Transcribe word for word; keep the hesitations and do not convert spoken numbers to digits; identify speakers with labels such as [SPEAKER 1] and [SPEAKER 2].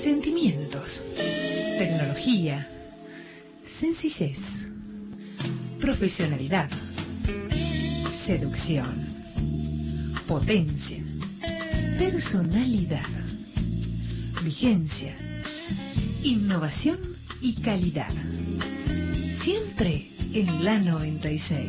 [SPEAKER 1] Sentimientos, tecnología, sencillez, profesionalidad, seducción, potencia, personalidad, vigencia, innovación y calidad. Siempre en la noventa y seis.